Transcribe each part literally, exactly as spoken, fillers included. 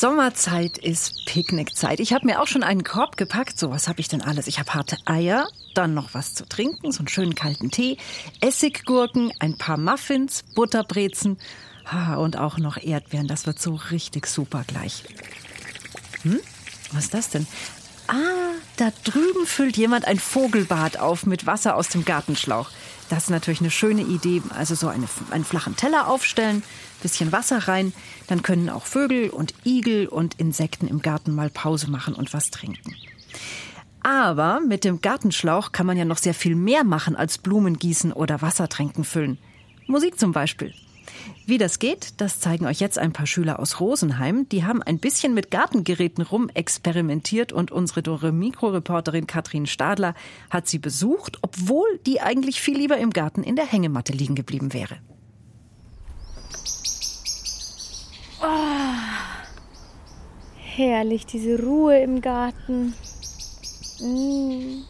Sommerzeit ist Picknickzeit. Ich habe mir auch schon einen Korb gepackt. So, was habe ich denn alles? Ich habe harte Eier, dann noch was zu trinken, so einen schönen kalten Tee, Essiggurken, ein paar Muffins, Butterbrezen und auch noch Erdbeeren. Das wird so richtig super gleich. Hm? Was ist das denn? Ah, da drüben füllt jemand ein Vogelbad auf mit Wasser aus dem Gartenschlauch. Das ist natürlich eine schöne Idee. Also so eine, einen flachen Teller aufstellen, bisschen Wasser rein. Dann können auch Vögel und Igel und Insekten im Garten mal Pause machen und was trinken. Aber mit dem Gartenschlauch kann man ja noch sehr viel mehr machen als Blumen gießen oder Wassertränken füllen. Musik zum Beispiel. Wie das geht, das zeigen euch jetzt ein paar Schüler aus Rosenheim. Die haben ein bisschen mit Gartengeräten rumexperimentiert und unsere Dore-Mikro-Reporterin Katrin Stadler hat sie besucht, obwohl die eigentlich viel lieber im Garten in der Hängematte liegen geblieben wäre. Oh, herrlich, diese Ruhe im Garten. Mm.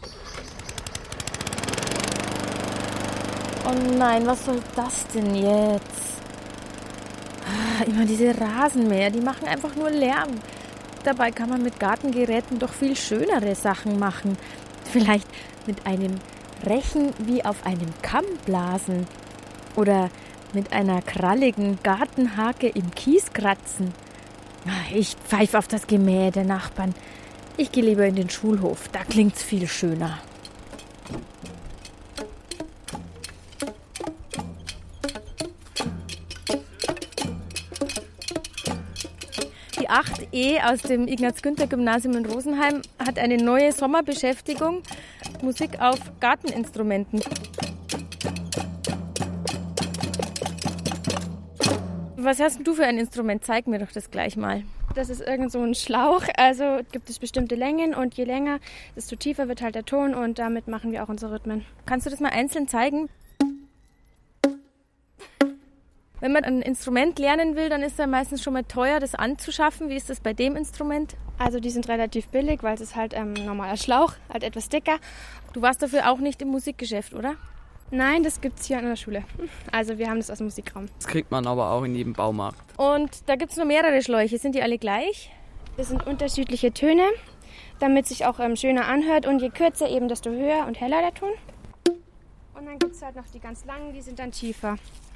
Oh nein, was soll das denn jetzt? Ah, immer diese Rasenmäher, die machen einfach nur Lärm. Dabei kann man mit Gartengeräten doch viel schönere Sachen machen. Vielleicht mit einem Rechen wie auf einem Kamm blasen. Oder mit einer kralligen Gartenhake im Kies kratzen. Ich pfeife auf das Gemäh der Nachbarn. Ich gehe lieber in den Schulhof, da klingt's viel schöner. Die acht E aus dem Ignaz-Günther-Gymnasium in Rosenheim hat eine neue Sommerbeschäftigung, Musik auf Garteninstrumenten. Was hast denn du für ein Instrument? Zeig mir doch das gleich mal. Das ist irgend so ein Schlauch, also gibt es bestimmte Längen und je länger, desto tiefer wird halt der Ton und damit machen wir auch unsere Rhythmen. Kannst du das mal einzeln zeigen? Wenn man ein Instrument lernen will, dann ist es ja meistens schon mal teuer, das anzuschaffen. Wie ist das bei dem Instrument? Also die sind relativ billig, weil es ist halt ein ähm, normaler Schlauch, halt etwas dicker. Du warst dafür auch nicht im Musikgeschäft, oder? Nein, das gibt es hier an der Schule. Also wir haben das aus dem Musikraum. Das kriegt man aber auch in jedem Baumarkt. Und da gibt es nur mehrere Schläuche. Sind die alle gleich? Das sind unterschiedliche Töne, damit es sich auch ähm, schöner anhört. Und je kürzer eben, desto höher und heller der Ton. Und dann gibt es halt noch die ganz langen, die sind dann tiefer.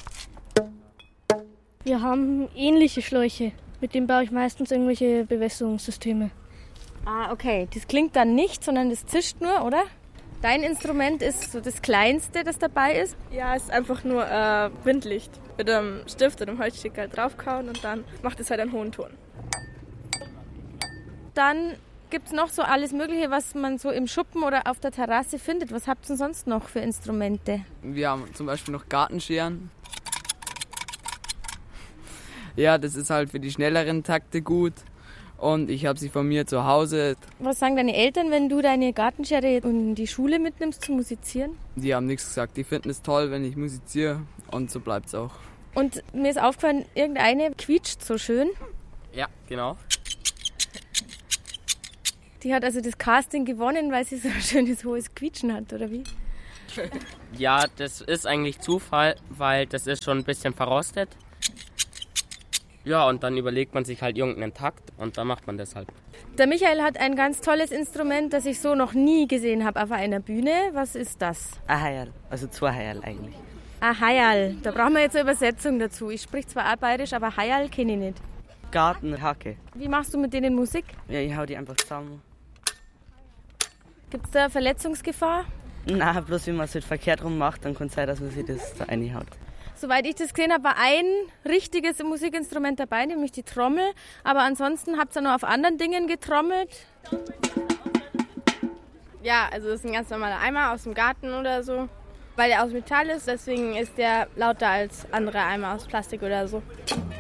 Wir haben ähnliche Schläuche. Mit denen baue ich meistens irgendwelche Bewässerungssysteme. Ah, okay. Das klingt dann nicht, sondern das zischt nur, oder? Dein Instrument ist so das kleinste, das dabei ist? Ja, es ist einfach nur äh, Windlicht. Mit einem Stift oder einem Holzstück halt draufkauen und dann macht es halt einen hohen Ton. Dann gibt es noch so alles Mögliche, was man so im Schuppen oder auf der Terrasse findet. Was habt ihr sonst noch für Instrumente? Wir haben zum Beispiel noch Gartenscheren. Ja, das ist halt für die schnelleren Takte gut. Und ich habe sie von mir zu Hause. Was sagen deine Eltern, wenn du deine Gartenschere in die Schule mitnimmst zu musizieren? Die haben nichts gesagt. Die finden es toll, wenn ich musiziere. Und so bleibt es auch. Und mir ist aufgefallen, irgendeine quietscht so schön. Ja, genau. Die hat also das Casting gewonnen, weil sie so ein schönes hohes Quietschen hat, oder wie? Ja, das ist eigentlich Zufall, weil das ist schon ein bisschen verrostet. Ja, und dann überlegt man sich halt irgendeinen Takt und dann macht man das halt. Der Michael hat ein ganz tolles Instrument, das ich so noch nie gesehen habe auf einer Bühne. Was ist das? Ein Hayal, also zwei Hayal eigentlich. Ein Hayal, da brauchen wir jetzt eine Übersetzung dazu. Ich spreche zwar auch bayerisch, aber Hayal kenne ich nicht. Gartenhacke. Wie machst du mit denen Musik? Ja, ich hau die einfach zusammen. Gibt es da Verletzungsgefahr? Nein, bloß wenn man es halt verkehrt rum macht, dann kann es sein, dass man sich das da reinhaut. Soweit ich das gesehen habe, war ein richtiges Musikinstrument dabei, nämlich die Trommel. Aber ansonsten habt ihr nur auf anderen Dingen getrommelt? Ja, also das ist ein ganz normaler Eimer aus dem Garten oder so. Weil der aus Metall ist, deswegen ist der lauter als andere Eimer aus Plastik oder so.